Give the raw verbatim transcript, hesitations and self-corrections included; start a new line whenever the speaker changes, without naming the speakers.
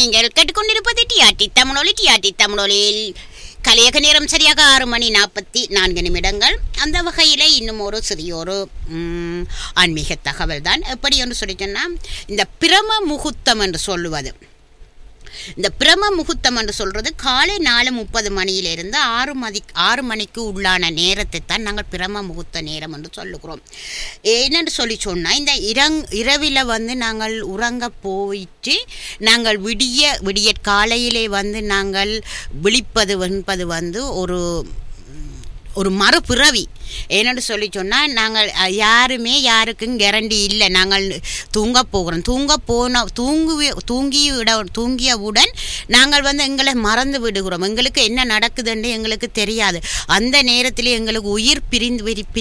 நீங்கள் கேட்டுக்கொண்டிருப்பது டிஆர்டி தமிழொலி. டிஆர்டி தமிழொலியில் கலையக நேரம் சரியாக ஆறு மணி நாற்பத்தி நான்கு நிமிடங்கள். அந்த வகையில் இன்னும் ஒரு சிறிய ஒரு ஆன்மீக தகவல் தான். எப்படி என்று சொல்லி சொன்னால், இந்த பிரம முகூர்த்தம் என்று சொல்லுவது, இந்த பிரம முகூர்த்தம் என்று சொல்கிறது காலை நாலு முப்பது மணியிலிருந்து ஆறு மணி ஆறு மணிக்கு உள்ளான நேரத்தை தான் நாங்கள் பிரம முகூர்த்த நேரம் என்று சொல்லுகிறோம். என்னென்று சொல்லி சொன்னால், இந்த இரங் இரவில் வந்து நாங்கள் உறங்க போயிட்டு நாங்கள் விடிய விடிய காலையிலே வந்து நாங்கள் விழிப்பது என்பது வந்து ஒரு ஒரு மறுபிறவி. ஏன்னு சொல்லி சொன்னால், நாங்கள் யாருமே யாருக்கும் கேரண்டி இல்லை. நாங்கள் தூங்க போகிறோம், தூங்க போன தூங்கி தூங்கிவிட தூங்கியவுடன் நாங்கள் வந்து எங்களை மறந்து விடுகிறோம். எங்களுக்கு என்ன நடக்குதுன்னு எங்களுக்கு தெரியாது. அந்த நேரத்தில் எங்களுக்கு உயிர் பிரிந்து